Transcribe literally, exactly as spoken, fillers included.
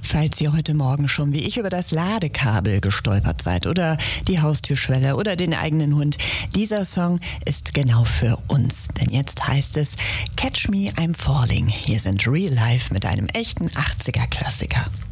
falls ihr heute Morgen schon wie ich über das Ladekabel gestolpert seid oder die Haustürschwelle oder den eigenen Hund. Dieser Song ist genau für uns, denn jetzt heißt es Catch Me, I'm Falling. Hier sind Real Life mit einem echten achtziger Klassiker.